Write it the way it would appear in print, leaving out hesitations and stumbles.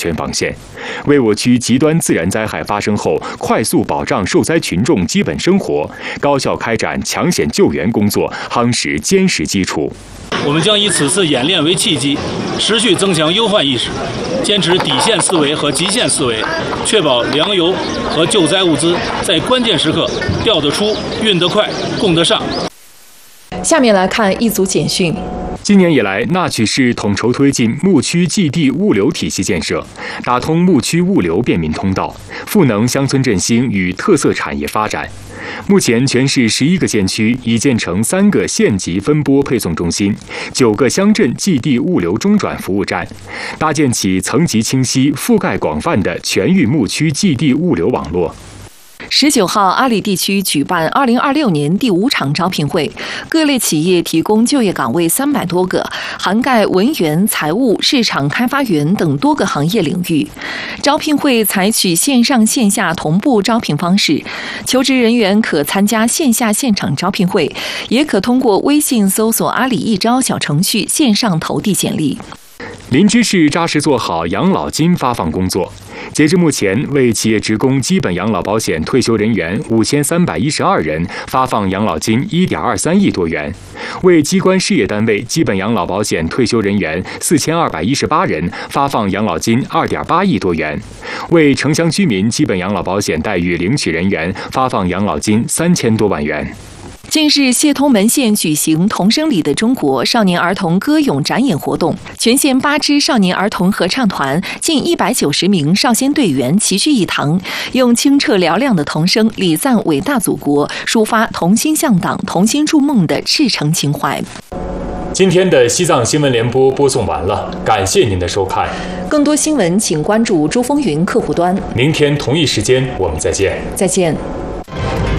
全防线，为我区极端自然灾害发生后快速保障受灾群众基本生活，高效开展抢险救援工作夯实坚实基础。 我们将以此次演练为契机，持续增强忧患意识，坚持底线思维和极限思维，确保粮油和救灾物资在关键时刻调得出、运得快、供得上。 下面来看一组简讯。 今年以来，那曲市统筹推进牧区基地物流体系建设，打通牧区物流便民通道，赋能乡村振兴与特色产业发展。目前，全市11个县区已建成3个县级分拨配送中心，9个乡镇基地物流中转服务站，搭建起层级清晰、覆盖广泛的全域牧区基地物流网络。 19号，阿里地区举办2026年第5场招聘会，各类企业提供就业岗位300多个，涵盖文员、财务、市场开发员等多个行业领域。招聘会采取线上线下同步招聘方式，求职人员可参加线下现场招聘会，也可通过微信搜索阿里一招小程序线上投递简历。 林芝市扎实做好养老金发放工作。截至目前，为企业职工基本养老保险退休人员5312人发放养老金1.23亿多元，为机关事业单位基本养老保险退休人员4218人发放养老金2.8亿多元，为城乡居民基本养老保险待遇领取人员发放养老金3000多万元。 近日，谢通门县举行童声里的中国少年儿童歌咏展演活动，全县8支少年儿童合唱团、近190名少先队员齐聚一堂，用清澈嘹亮的童声礼赞伟大祖国，抒发同心向党、同心筑梦的赤诚情怀。 今天的西藏新闻联播播送完了，感谢您的收看。 更多新闻请关注珠风云客户端。 明天同一时间我们再见。 再见。